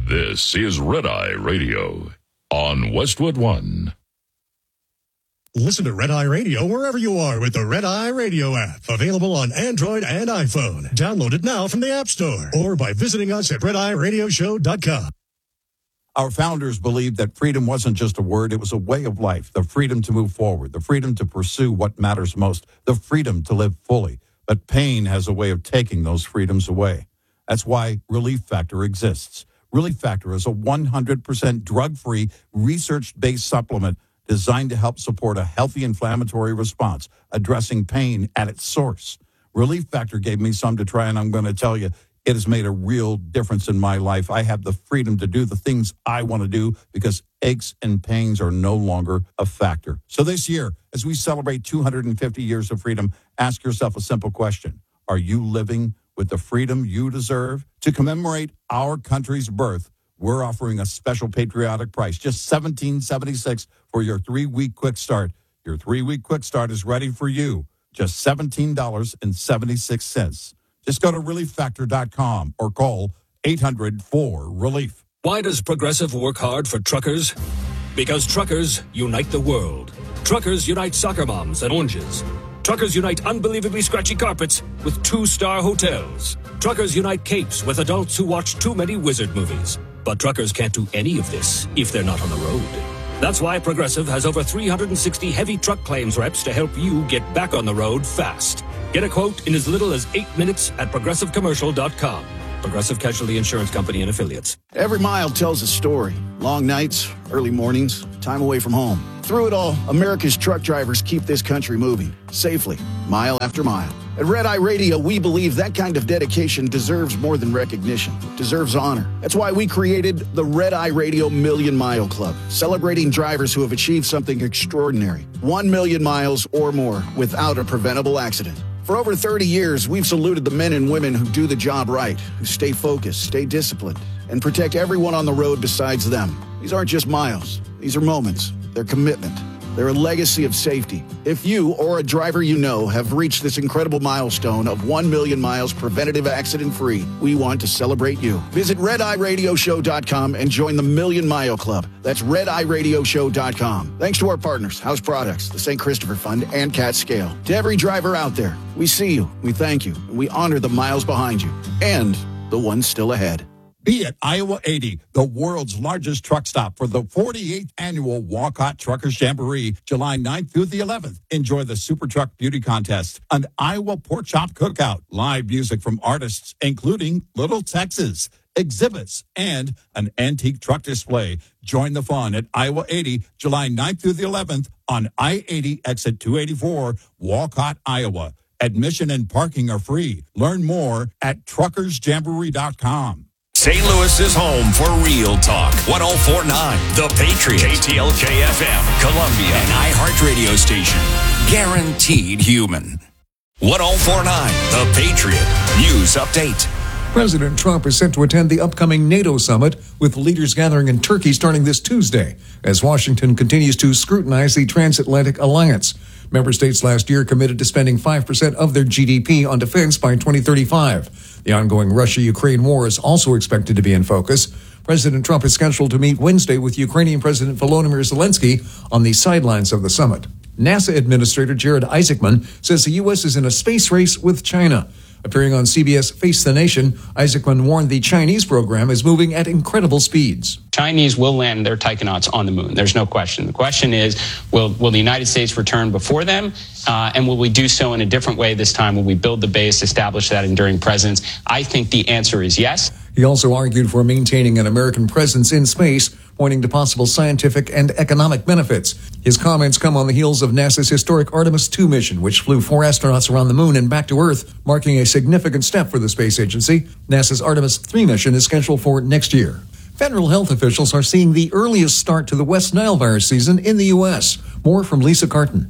This is Red Eye Radio on Westwood One. Listen to Red Eye Radio wherever you are with the Red Eye Radio app. Available on Android and iPhone. Download it now from the App Store or by visiting us at redeyeradioshow.com. Our founders believed that freedom wasn't just a word, it was a way of life. The freedom to move forward, the freedom to pursue what matters most, the freedom to live fully. But pain has a way of taking those freedoms away. That's why Relief Factor exists. Relief Factor is a 100% drug-free, research-based supplement designed to help support a healthy inflammatory response, addressing pain at its source. Relief Factor gave me some to try, and I'm going to tell you, it has made a real difference in my life. I have the freedom to do the things I want to do because aches and pains are no longer a factor. So this year, as we celebrate 250 years of freedom, ask yourself a simple question. Are you living with the freedom you deserve? To commemorate our country's birth, we're offering a special patriotic price, just $17.76 for your 3-week quick start. Your 3-week quick start is ready for you. Just $17.76. Just go to relieffactor.com or call 800-4RELIEF. Why does Progressive work hard for truckers? Because truckers unite the world. Truckers unite soccer moms and oranges. Truckers unite unbelievably scratchy carpets with 2-star hotels. Truckers unite capes with adults who watch too many wizard movies. But truckers can't do any of this if they're not on the road. That's why Progressive has over 360 heavy truck claims reps to help you get back on the road fast. Get a quote in as little as 8 minutes at progressivecommercial.com. Progressive Casualty Insurance Company and Affiliates. Every mile tells a story. Long nights, early mornings, time away from home. Through it all, America's truck drivers keep this country moving safely, mile after mile. At Red Eye Radio, we believe that kind of dedication deserves more than recognition. It deserves honor. That's why we created the Red Eye Radio Million Mile Club, celebrating drivers who have achieved something extraordinary. 1 million miles or more without a preventable accident. For over 30 years, we've saluted the men and women who do the job right, who stay focused, stay disciplined, and protect everyone on the road besides them. These aren't just miles. These are moments. They're commitment. They're a legacy of safety. If you or a driver you know have reached this incredible milestone of 1 million miles preventative accident-free, we want to celebrate you. Visit RedEyeRadioShow.com and join the Million Mile Club. That's RedEyeRadioShow.com. Thanks to our partners, House Products, the St. Christopher Fund, and Cat Scale. To every driver out there, we see you, we thank you, and we honor the miles behind you and the ones still ahead. Be at Iowa 80, the world's largest truck stop for the 48th annual Walcott Truckers Jamboree, July 9th through the 11th. Enjoy the Super Truck Beauty Contest, an Iowa Pork Chop Cookout, live music from artists including Little Texas, exhibits, and an antique truck display. Join the fun at Iowa 80, July 9th through the 11th on I-80 exit 284, Walcott, Iowa. Admission and parking are free. Learn more at truckersjamboree.com. St. Louis is home for Real Talk. 104.9 The Patriot. KTLK FM, Columbia, an iHeart radio station. Guaranteed human. 104.9 The Patriot. News update. President Trump is set to attend the upcoming NATO summit with leaders gathering in Turkey starting this Tuesday as Washington continues to scrutinize the transatlantic alliance. Member states last year committed to spending 5% of their GDP on defense by 2035. The ongoing Russia-Ukraine war is also expected to be in focus. President Trump is scheduled to meet Wednesday with Ukrainian President Volodymyr Zelensky on the sidelines of the summit. NASA Administrator Jared Isaacman says the U.S. is in a space race with China. Appearing on CBS Face the Nation, Isaacman warned the Chinese program is moving at incredible speeds. Chinese will land their taikonauts on the moon. There's no question. The question is, will the United States return before them? And will we do so in a different way this time? Will we build the base, establish that enduring presence? I think the answer is yes. He also argued for maintaining an American presence in space, pointing to possible scientific and economic benefits. His comments come on the heels of NASA's historic Artemis II mission, which flew 4 astronauts around the moon and back to Earth, marking a significant step for the space agency. NASA's Artemis III mission is scheduled for next year. Federal health officials are seeing the earliest start to the West Nile virus season in the U.S. More from Lisa Carton.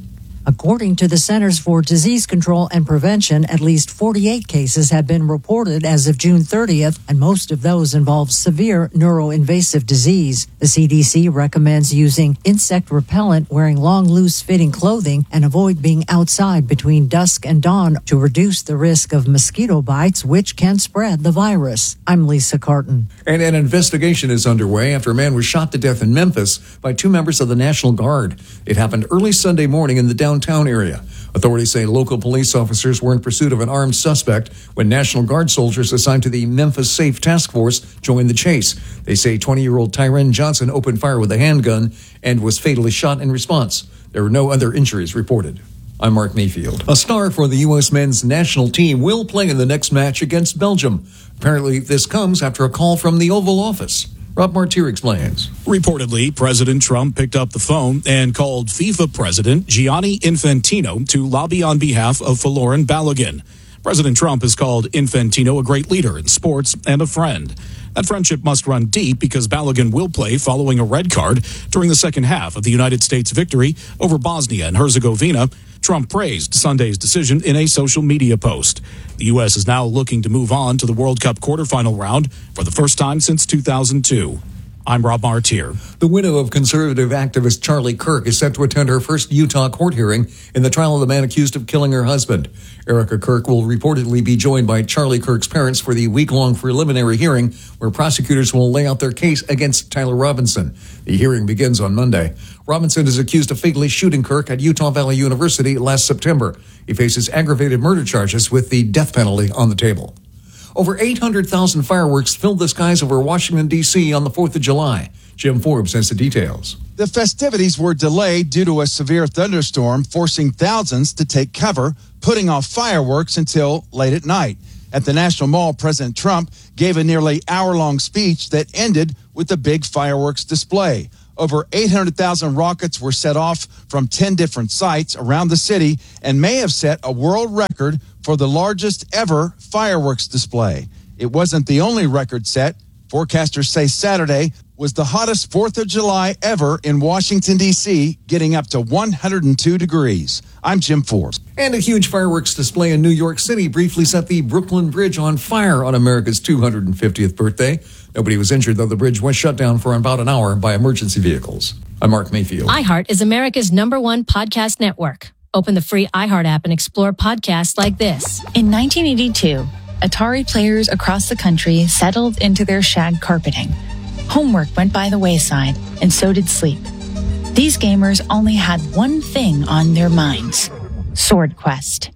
According to the Centers for Disease Control and Prevention, at least 48 cases have been reported as of June 30th, and most of those involve severe neuroinvasive disease. The CDC recommends using insect repellent, wearing long, loose-fitting clothing, and avoid being outside between dusk and dawn to reduce the risk of mosquito bites, which can spread the virus. I'm Lisa Carton. And an investigation is underway after a man was shot to death in Memphis by two members of the National Guard. It happened early Sunday morning in the downtown area. Authorities say local police officers were in pursuit of an armed suspect when National Guard soldiers assigned to the Memphis Safe Task Force joined the chase. They say 20-year-old Tyren Johnson opened fire with a handgun and was fatally shot in response. There were no other injuries reported. I'm Mark Mayfield. A star for the U.S. men's national team will play in the next match against Belgium. Apparently, this comes after a call from the Oval Office. Rob Martier explains. Reportedly, President Trump picked up the phone and called FIFA President Gianni Infantino to lobby on behalf of Folarin Balogun. President Trump has called Infantino a great leader in sports and a friend. That friendship must run deep because Balogun will play following a red card during the second half of the United States victory over Bosnia and Herzegovina. Trump praised Sunday's decision in a social media post. The U.S. is now looking to move on to the World Cup quarterfinal round for the first time since 2002. I'm Rob Martier. The widow of conservative activist Charlie Kirk is set to attend her first Utah court hearing in the trial of the man accused of killing her husband. Erica Kirk will reportedly be joined by Charlie Kirk's parents for the week-long preliminary hearing where prosecutors will lay out their case against Tyler Robinson. The hearing begins on Monday. Robinson is accused of fatally shooting Kirk at Utah Valley University last September. He faces aggravated murder charges with the death penalty on the table. Over 800,000 fireworks filled the skies over Washington, D.C. on the 4th of July. Jim Forbes has the details. The festivities were delayed due to a severe thunderstorm, forcing thousands to take cover, putting off fireworks until late at night. At the National Mall, President Trump gave a nearly hour-long speech that ended with a big fireworks display. Over 800,000 rockets were set off from 10 different sites around the city and may have set a world record for the largest ever fireworks display. It wasn't the only record set. Forecasters say Saturday was the hottest 4th of July ever in Washington, D.C., getting up to 102 degrees. I'm Jim Forbes. And a huge fireworks display in New York City briefly set the Brooklyn Bridge on fire on America's 250th birthday. Nobody was injured, though the bridge was shut down for about an hour by emergency vehicles. I'm Mark Mayfield. iHeart is America's #1 podcast network. Open the free iHeart app and explore podcasts like this. In 1982, Atari players across the country settled into their shag carpeting. Homework went by the wayside, and so did sleep. These gamers only had one thing on their minds: Sword Quest.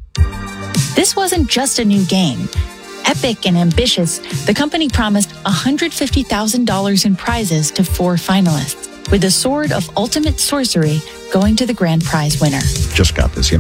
This wasn't just a new game. Epic and ambitious, the company promised $150,000 in prizes to 4 finalists, with the Sword of Ultimate Sorcery going to the grand prize winner. Just got this,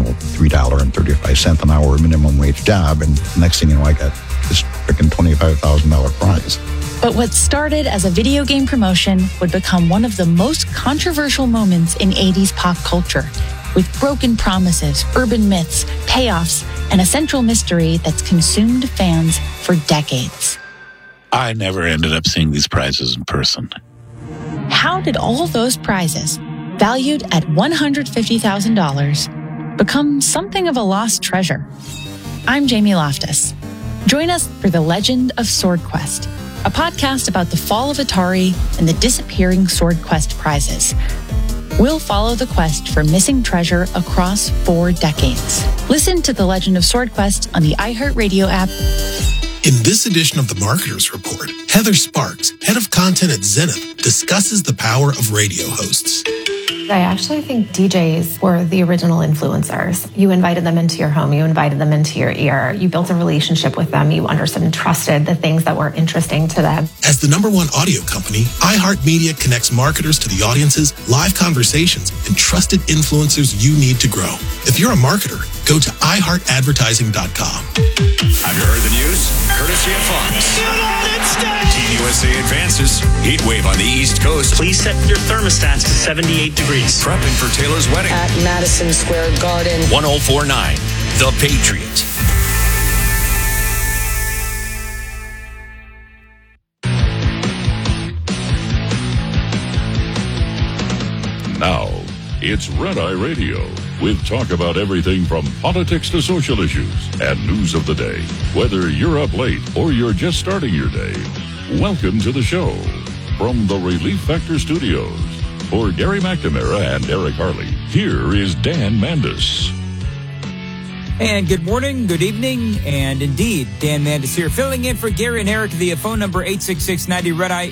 $3.35 an hour minimum wage job, and next thing you know, I got this freaking $25,000 prize. But what started as a video game promotion would become one of the most controversial moments in 80s pop culture, with broken promises, urban myths, payoffs, and a central mystery that's consumed fans for decades. I never ended up seeing these prizes in person. How did all those prizes, valued at $150,000, become something of a lost treasure? I'm Jamie Loftus. Join us for The Legend of Sword Quest, a podcast about the fall of Atari and the disappearing Sword Quest prizes. We'll follow the quest for missing treasure across 4 decades. Listen to The Legend of Sword Quest on the iHeartRadio app. In this edition of the Marketers Report, Heather Sparks, head of content at Zenith, discusses the power of radio hosts. I actually think DJs were the original influencers. You invited them into your home. You invited them into your ear. You built a relationship with them. You understood and trusted the things that were interesting to them. As the #1 audio company, iHeartMedia connects marketers to the audiences, live conversations, and trusted influencers you need to grow. If you're a marketer, go to iHeartAdvertising.com. Have you heard the news? Courtesy of Fox. Team USA advances. Heat wave on the East Coast. Please set your thermostats to 78 degrees. Prepping for Taylor's wedding. At Madison Square Garden. 104.9, The Patriot. Now, it's Red Eye Radio with talk about everything from politics to social issues and news of the day. Whether you're up late or you're just starting your day, welcome to the show. From the Relief Factor Studios, for Gary McNamara and Eric Harley, here is Dan Mandis. And good morning, good evening, and indeed, Dan Mandis here, filling in for Gary and Eric. The phone number 866-90-RED-EYE,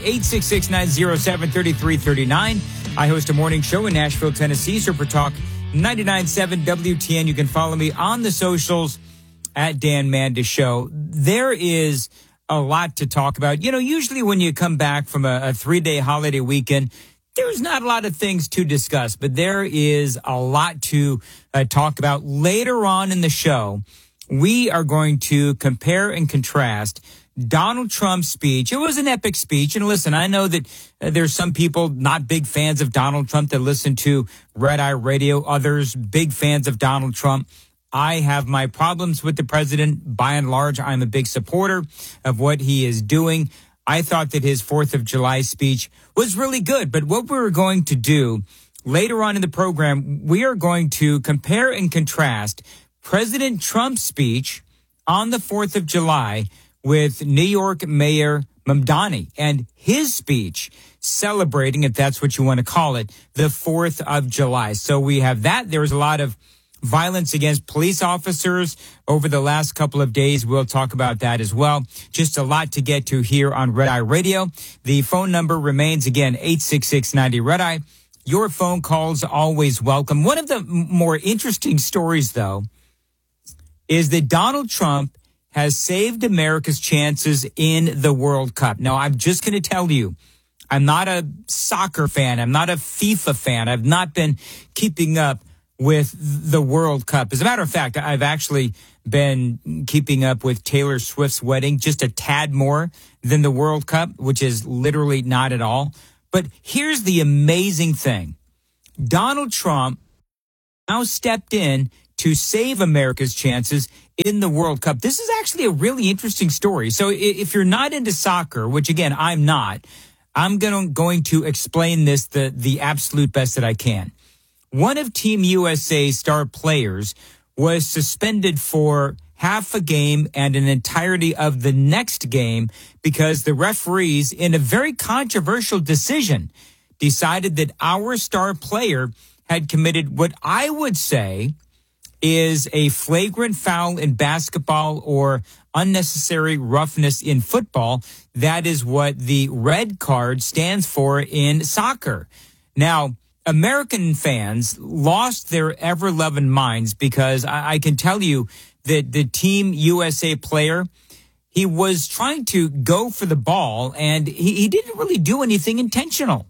866-907-3339. I host a morning show in Nashville, Tennessee, Super Talk 99.7 WTN. You can follow me on the socials at Dan Mandis Show. There is a lot to talk about. You know, usually when you come back from a 3-day holiday weekend, there's not a lot of things to discuss, but there is a lot to talk about. Later on in the show, we are going to compare and contrast Donald Trump's speech. It was an epic speech. And listen, I know that there's some people not big fans of Donald Trump that listen to Red Eye Radio, others big fans of Donald Trump. I have my problems with the president. By and large, I'm a big supporter of what he is doing. I thought that his 4th of July speech was really good. But what we're going to do later on in the program, we are going to compare and contrast President Trump's speech on the 4th of July with New York Mayor Mamdani and his speech celebrating, if that's what you want to call it, the 4th of July. So we have that. There was a lot of violence against police officers over the last couple of days. We'll talk about that as well. Just a lot to get to here on Red Eye Radio. The phone number remains, again, 866-90-RED-EYE. Your phone calls always welcome. One of the more interesting stories, though, is that Donald Trump has saved America's chances in the World Cup. Now, I'm just going to tell you, I'm not a soccer fan. I'm not a FIFA fan. I've not been keeping up with the World Cup. As a matter of fact, I've actually been keeping up with Taylor Swift's wedding just a tad more than the World Cup, which is literally not at all. But here's the amazing thing. Donald Trump now stepped in to save America's chances in the World Cup. This is actually a really interesting story. So if you're not into soccer, which again, I'm not, I'm going to explain this the absolute best that I can. One of Team USA's star players was suspended for half a game and an entirety of the next game because the referees, in a very controversial decision, decided that our star player had committed what I would say is a flagrant foul in basketball or unnecessary roughness in football. That is what the red card stands for in soccer. Now, American fans lost their ever-loving minds because I can tell you that the Team USA player, he was trying to go for the ball, and he didn't really do anything intentional.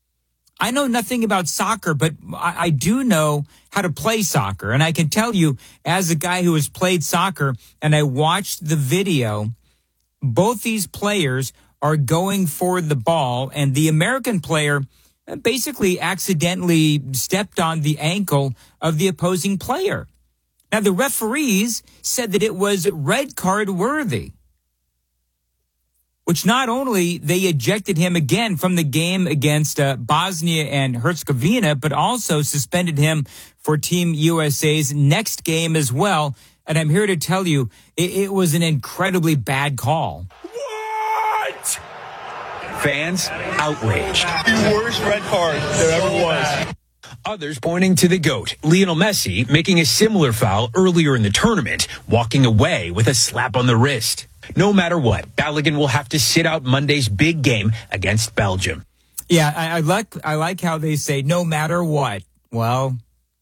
I know nothing about soccer, but I do know how to play soccer. And I can tell you, as a guy who has played soccer and I watched the video, both these players are going for the ball, and the American player basically accidentally stepped on the ankle of the opposing player. Now, the referees said that it was red card worthy, which not only they ejected him again from the game against Bosnia and Herzegovina, but also suspended him for Team USA's next game as well. And I'm here to tell you, it was an incredibly bad call. What? Fans outraged. The worst red card there ever was. Others pointing to the GOAT, Lionel Messi, making a similar foul earlier in the tournament, walking away with a slap on the wrist. No matter what, Balogun will have to sit out Monday's big game against Belgium. Yeah, I like how they say no matter what. Well,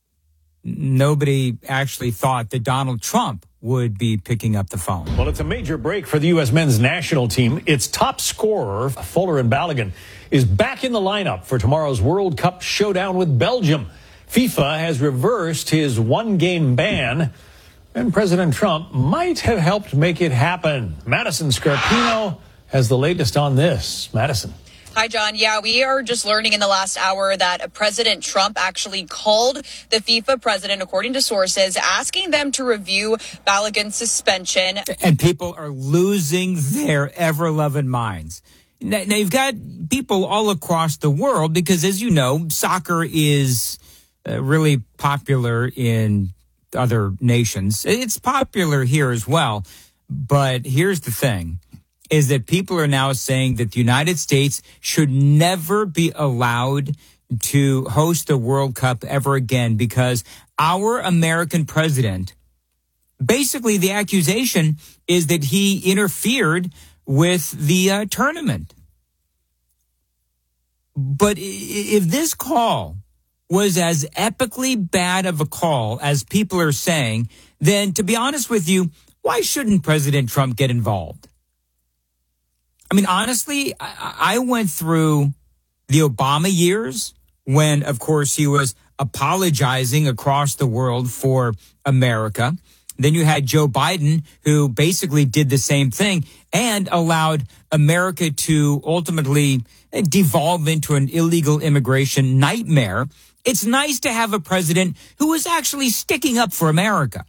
nobody actually thought that Donald Trump would be picking up the phone. Well, it's a major break for the U.S. men's national team. Its top scorer, Folarin Balogun, is back in the lineup for tomorrow's World Cup showdown with Belgium. FIFA has reversed his one-game ban, and President Trump might have helped make it happen. Madison Scarpino has the latest on this. Madison. Hi, John. Yeah, we are just learning in the last hour that President Trump actually called the FIFA president, according to sources, asking them to review Balogun's suspension. And people are losing their ever-loving minds. Now, you've got people all across the world because, as you know, soccer is really popular in other nations. It's popular here as well. But here's the thing, is that people are now saying that the United States should never be allowed to host the World Cup ever again because our American president, basically the accusation is that he interfered with the tournament. But if this call was as epically bad of a call as people are saying, then to be honest with you, why shouldn't President Trump get involved? I mean, honestly, I went through the Obama years when, of course, he was apologizing across the world for America. Then you had Joe Biden, who basically did the same thing and allowed America to ultimately devolve into an illegal immigration nightmare. It's nice to have a president who is actually sticking up for America.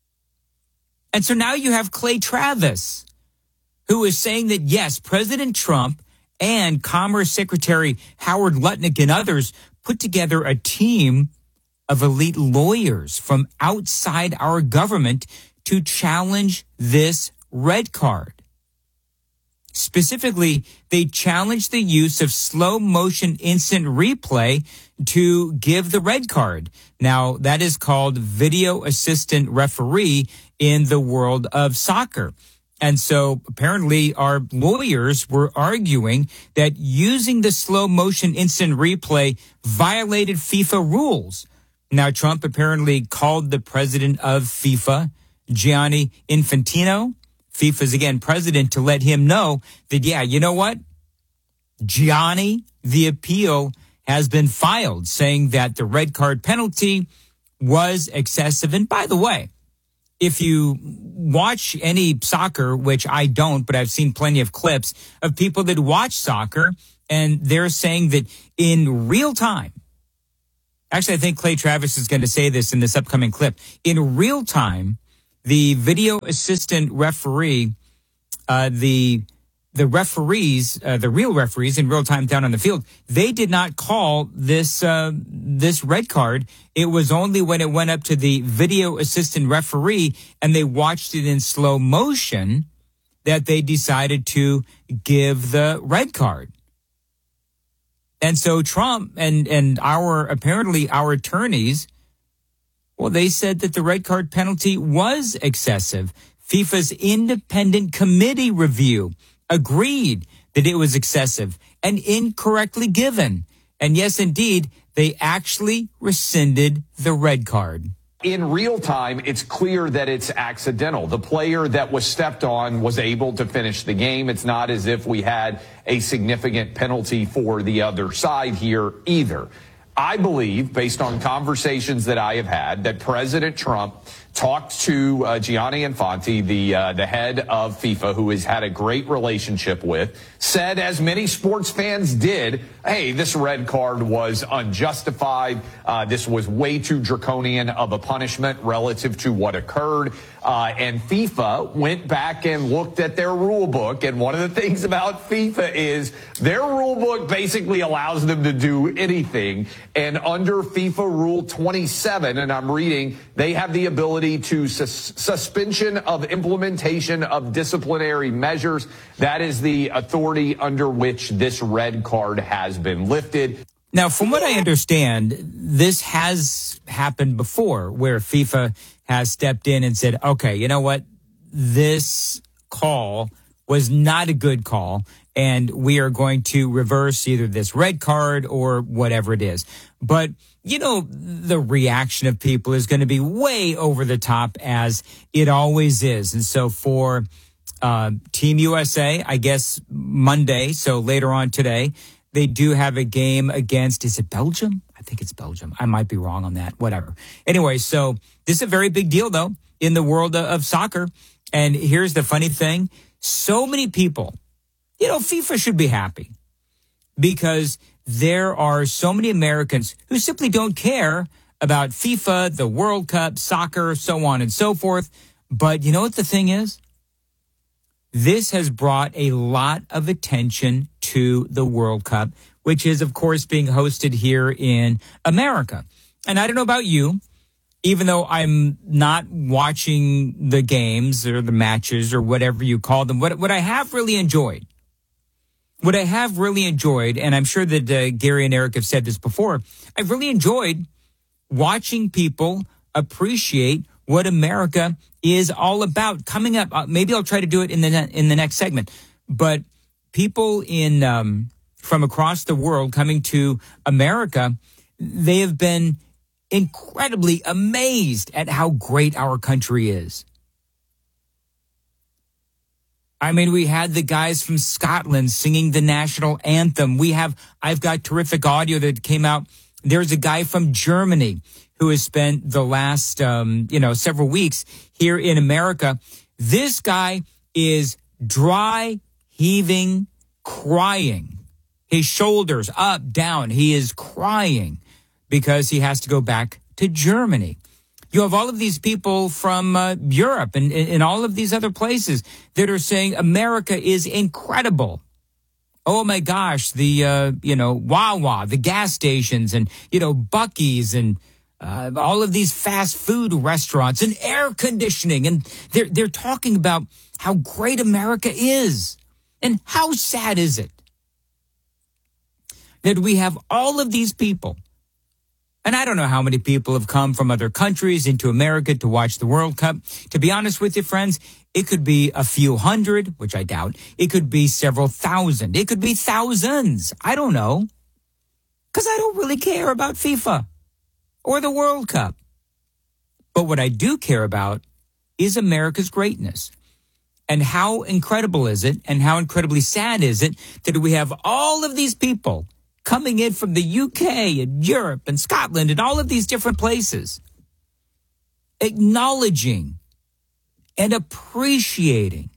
And so now you have Clay Travis, who is saying that, yes, President Trump and Commerce Secretary Howard Lutnick and others put together a team of elite lawyers from outside our government to challenge this red card. Specifically, they challenged the use of slow motion instant replay to give the red card. Now, that is called video assistant referee in the world of soccer. And so apparently our lawyers were arguing that using the slow motion instant replay violated FIFA rules. Now, Trump apparently called the president of FIFA, Gianni Infantino, FIFA's, again, president, to let him know that, yeah, you know what? Gianni, the appeal has been filed, saying that the red card penalty was excessive. And by the way, if you watch any soccer, which I don't, but I've seen plenty of clips of people that watch soccer, and they're saying that in real time, actually, I think Clay Travis is going to say this in this upcoming clip, in real time, the video assistant referee, the referees, the real referees in real time down on the field, they did not call this red card. It was only when it went up to the video assistant referee and they watched it in slow motion that they decided to give the red card. And so Trump and our attorneys, well, they said that the red card penalty was excessive. FIFA's independent committee review agreed that it was excessive and incorrectly given. And yes, indeed, they actually rescinded the red card. In real time, it's clear that it's accidental. The player that was stepped on was able to finish the game. It's not as if we had a significant penalty for the other side here either. I believe, based on conversations that I have had, that President Trump talked to Gianni Infantino, the head of FIFA, who has had a great relationship with, said, as many sports fans did, hey, this red card was unjustified. This was way too draconian of a punishment relative to what occurred. And FIFA went back and looked at their rule book. And one of the things about FIFA is their rule book basically allows them to do anything. And under FIFA Rule 27, and I'm reading, they have the ability to suspension of implementation of disciplinary measures. That is the authority under which this red card has been lifted. Now, from what I understand, this has happened before where FIFA has stepped in and said, okay, you know what? This call was not a good call, and we are going to reverse either this red card or whatever it is. But, you know, the reaction of people is going to be way over the top, as it always is. And so for Team USA, I guess Monday, so later on today, they do have a game against, is it Belgium? I think it's Belgium. I might be wrong on that, whatever. Anyway, so this is a very big deal, though, in the world of soccer. And here's the funny thing. So many people, you know, FIFA should be happy because there are so many Americans who simply don't care about FIFA, the World Cup, soccer, so on and so forth. But you know what the thing is? This has brought a lot of attention to the World Cup, which is, of course, being hosted here in America. And I don't know about you, even though I'm not watching the games or the matches or whatever you call them, what I have really enjoyed, and I'm sure that Gary and Eric have said this before, I've really enjoyed watching people appreciate what America is all about. Coming up, maybe I'll try to do it in the next segment, but people from across the world coming to America, they have been incredibly amazed at how great our country is. I mean, we had the guys from Scotland singing the national anthem. I've got terrific audio that came out. There's a guy from Germany who has spent the last, several weeks here in America. This guy is dry, heaving, crying. His shoulders up, down. He is crying because he has to go back to Germany. You have all of these people from Europe and all of these other places that are saying America is incredible. Oh my gosh, the Wawa, the gas stations, and Buc-ee's, and all of these fast food restaurants and air conditioning, and they're talking about how great America is. And how sad is it that we have all of these people? And I don't know how many people have come from other countries into America to watch the World Cup. To be honest with you, friends, it could be a few hundred, which I doubt. It could be several thousand. It could be thousands. I don't know. Because I don't really care about FIFA or the World Cup. But what I do care about is America's greatness. And how incredible is it, and how incredibly sad is it that we have all of these people coming in from the UK and Europe and Scotland and all of these different places, acknowledging and appreciating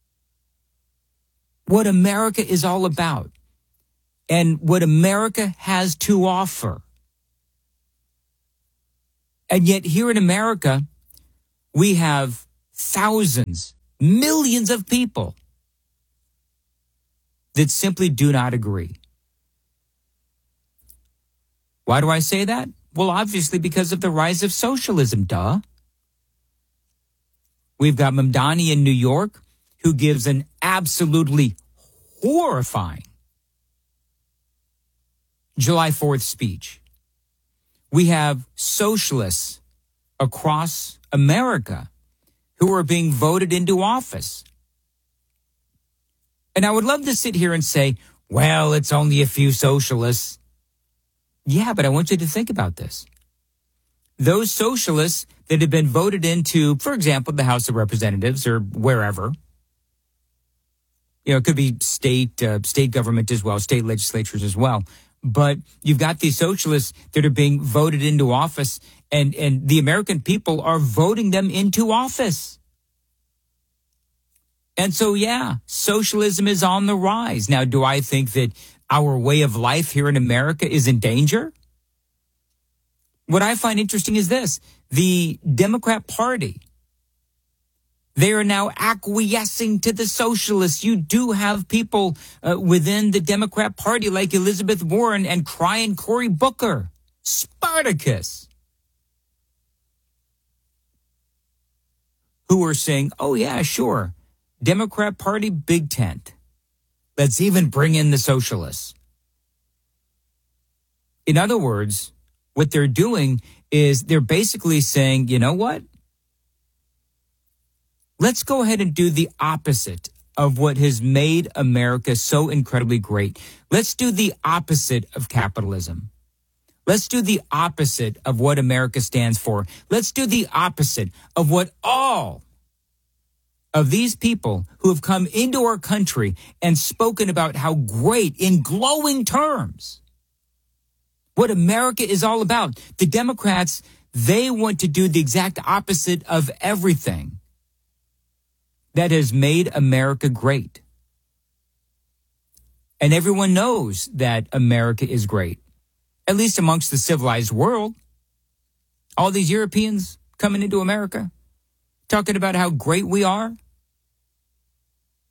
what America is all about and what America has to offer. And yet here in America, we have thousands, millions of people that simply do not agree. Why do I say that? Well, obviously because of the rise of socialism, duh. We've got Mamdani in New York, who gives an absolutely horrifying July 4th speech. We have socialists across America who are being voted into office. And I would love to sit here and say, well, it's only a few socialists. Yeah, but I want you to think about this. Those socialists that have been voted into, for example, the House of Representatives or wherever, it could be state government as well, state legislatures as well. But you've got these socialists that are being voted into office, and the American people are voting them into office. And so, yeah, socialism is on the rise. Now, do I think that our way of life here in America is in danger? What I find interesting is this. The Democrat Party, they are now acquiescing to the socialists. You do have people within the Democrat Party like Elizabeth Warren and crying Cory Booker, Spartacus, who are saying, oh, yeah, sure, Democrat Party, big tent. Let's even bring in the socialists. In other words, what they're doing is they're basically saying, you know what? Let's go ahead and do the opposite of what has made America so incredibly great. Let's do the opposite of capitalism. Let's do the opposite of what America stands for. Let's do the opposite of what all of these people who have come into our country and spoken about how great, in glowing terms, what America is all about. The Democrats, they want to do the exact opposite of everything that has made America great. And everyone knows that America is great, at least amongst the civilized world. All these Europeans coming into America, talking about how great we are,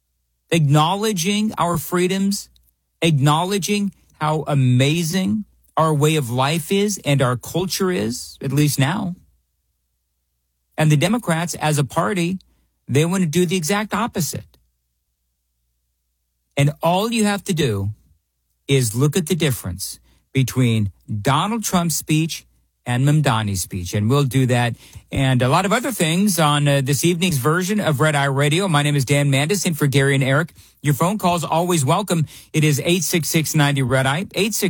acknowledging our freedoms, acknowledging how amazing our way of life is and our culture is, at least now. And the Democrats, as a party, they want to do the exact opposite. And all you have to do is look at the difference between Donald Trump's speech and Mamdani's speech. And we'll do that and a lot of other things on this evening's version of Red Eye Radio. My name is Dan Mandis, in for Gary and Eric. Your phone calls always welcome. It is 866-90-RED-EYE,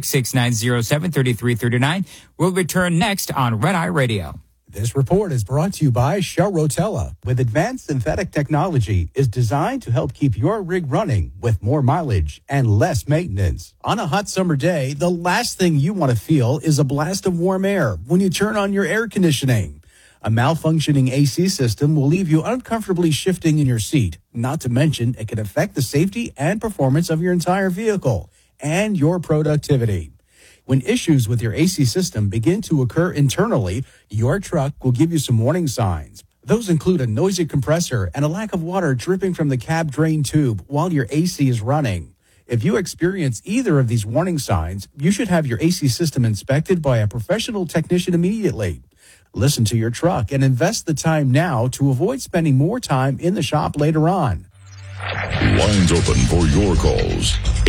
866-907-3339. We'll return next on Red Eye Radio. This report is brought to you by Shell Rotella. With advanced synthetic technology, is designed to help keep your rig running with more mileage and less maintenance. On a hot summer day, the last thing you want to feel is a blast of warm air when you turn on your air conditioning. A malfunctioning AC system will leave you uncomfortably shifting in your seat. Not to mention, it can affect the safety and performance of your entire vehicle and your productivity. When issues with your AC system begin to occur internally, your truck will give you some warning signs. Those include a noisy compressor and a lack of water dripping from the cab drain tube while your AC is running. If you experience either of these warning signs, you should have your AC system inspected by a professional technician immediately. Listen to your truck and invest the time now to avoid spending more time in the shop later on. Lines open for your calls.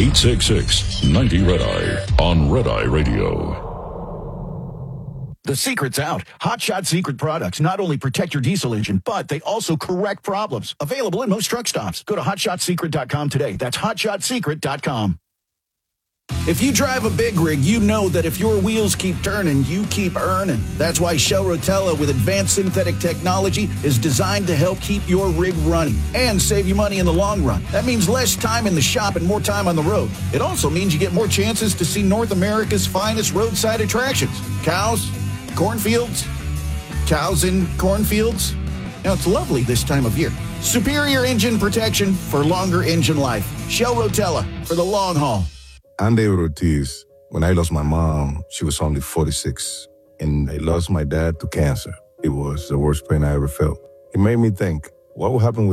866-90-RED-EYE on Red Eye Radio. The secret's out. Hot Shot Secret products not only protect your diesel engine, but they also correct problems. Available in most truck stops. Go to hotshotsecret.com today. That's hotshotsecret.com. If you drive a big rig, you know that if your wheels keep turning, you keep earning. That's why Shell Rotella with advanced synthetic technology is designed to help keep your rig running and save you money in the long run. That means less time in the shop and more time on the road. It also means you get more chances to see North America's finest roadside attractions. Cows, cornfields, cows in cornfields. Now, it's lovely this time of year. Superior engine protection for longer engine life. Shell Rotella for the long haul. I'm David Ortiz. When I lost my mom, she was only 46, and I lost my dad to cancer. It was the worst pain I ever felt. It made me think, what will happen with